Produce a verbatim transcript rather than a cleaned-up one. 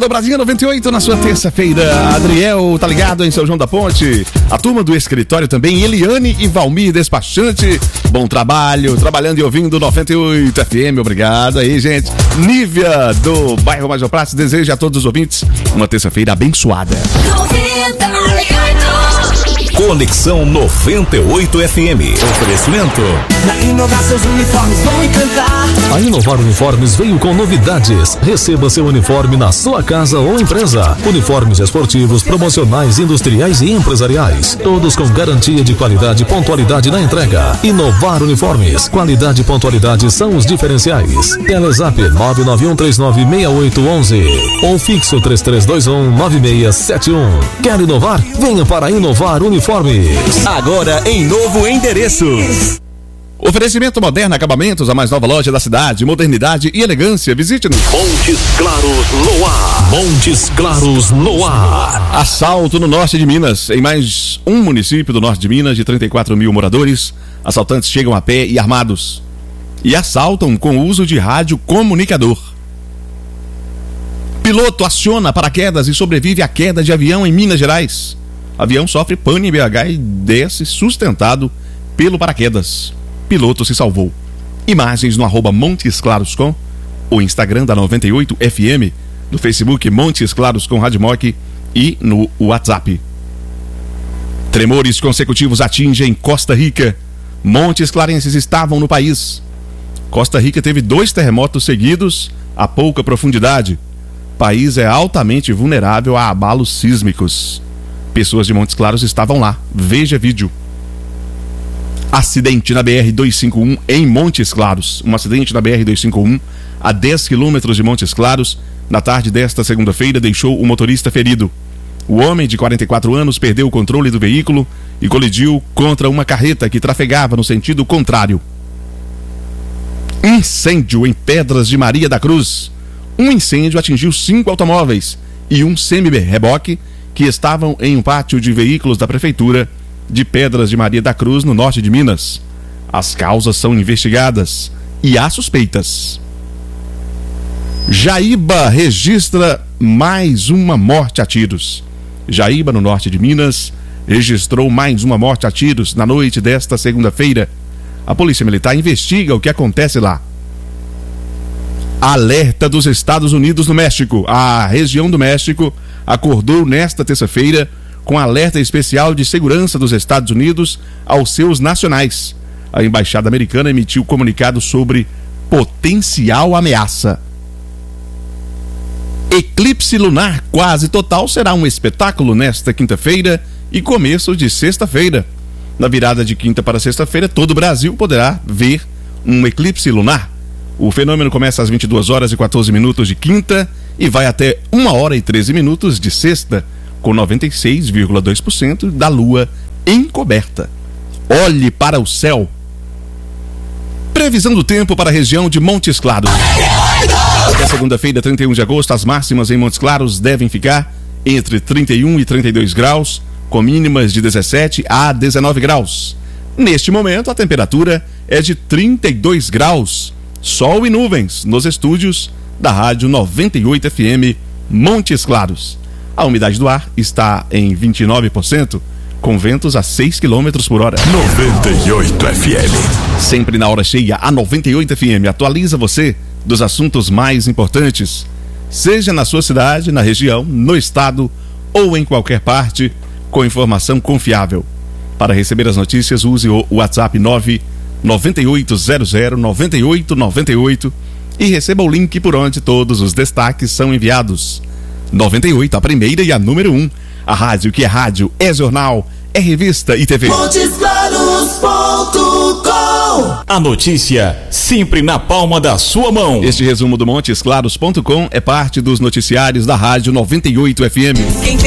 Dobradinha noventa e oito na sua terça-feira. Adriel tá ligado em São João da Ponte. A turma do escritório também, Eliane e Valmir, despachante. Bom trabalho, trabalhando e ouvindo noventa e oito F M. Obrigado aí, gente. Nívia, do bairro Major Prats, deseja a todos os ouvintes uma terça-feira abençoada. Conexão noventa e oito F M. Oferecimento. Na Inovar seus uniformes vão encantar. A Inovar Uniformes veio com novidades. Receba seu uniforme na sua casa ou empresa. Uniformes esportivos, promocionais, industriais e empresariais. Todos com garantia de qualidade e pontualidade na entrega. Inovar Uniformes. Qualidade e pontualidade são os diferenciais. Telezap nove nove um três nove seis oito um um ou fixo três três dois um nove seis sete um. Quer inovar? Venha para Inovar Uniformes. Agora em novo endereço. Oferecimento Moderna Acabamentos, a mais nova loja da cidade. Modernidade e elegância. Visite-nos. Montes Claros no ar. Montes Claros no ar. Assalto no norte de Minas. Em mais um município do norte de Minas, de trinta e quatro mil moradores, assaltantes chegam a pé e armados. E assaltam com o uso de rádio comunicador. Piloto aciona paraquedas e sobrevive à queda de avião em Minas Gerais. Avião sofre pane em B H e desce sustentado pelo paraquedas. Piloto se salvou. Imagens no arroba Montes Claros com, o Instagram da noventa e oito F M, no Facebook Montes Claros com Rádio Moc e no WhatsApp. Tremores consecutivos atingem Costa Rica. Montes clarenses estavam no país. Costa Rica teve dois terremotos seguidos a pouca profundidade. O país é altamente vulnerável a abalos sísmicos. Pessoas de Montes Claros estavam lá. Veja vídeo. Acidente na B R duzentos e cinquenta e um em Montes Claros. Um acidente na B R duzentos e cinquenta e um a dez quilômetros de Montes Claros, na tarde desta segunda-feira, deixou o motorista ferido. O homem de quarenta e quatro anos perdeu o controle do veículo e colidiu contra uma carreta que trafegava no sentido contrário. Incêndio em Pedras de Maria da Cruz. Um incêndio atingiu cinco automóveis e um semi-reboque que estavam em um pátio de veículos da Prefeitura de Pedras de Maria da Cruz, no norte de Minas. As causas são investigadas e há suspeitas. Jaíba registra mais uma morte a tiros. Jaíba, no norte de Minas, registrou mais uma morte a tiros na noite desta segunda-feira. A Polícia Militar investiga o que acontece lá. Alerta dos Estados Unidos no México. A região do México acordou nesta terça-feira com alerta especial de segurança dos Estados Unidos aos seus nacionais. A Embaixada Americana emitiu comunicado sobre potencial ameaça. Eclipse lunar quase total será um espetáculo nesta quinta-feira e começo de sexta-feira. Na virada de quinta para sexta-feira, todo o Brasil poderá ver um eclipse lunar. O fenômeno começa às vinte e duas horas e quatorze minutos de quinta e vai até uma hora e treze minutos de sexta, com noventa e seis vírgula dois por cento da lua encoberta. Olhe para o céu. Previsão do tempo para a região de Montes Claros. Até segunda-feira, trinta e um de agosto, as máximas em Montes Claros devem ficar entre trinta e um e trinta e dois graus, com mínimas de dezessete a dezenove graus. Neste momento, a temperatura é de trinta e dois graus. Sol e nuvens nos estúdios da Rádio noventa e oito F M Montes Claros. A umidade do ar está em vinte e nove por cento, com ventos a seis quilômetros por hora. noventa e oito F M. Sempre na hora cheia, a noventa e oito F M atualiza você dos assuntos mais importantes, seja na sua cidade, na região, no estado ou em qualquer parte, com informação confiável. Para receber as notícias, use o WhatsApp nove nove oito zero zero nove oito nove oito e receba o link por onde todos os destaques são enviados. noventa e oito, a primeira e a número um. A rádio que é rádio, é jornal, é revista e T V. Montes Claros ponto com. A notícia sempre na palma da sua mão. Este resumo do Montes Claros ponto com é parte dos noticiários da Rádio noventa e oito F M. Quem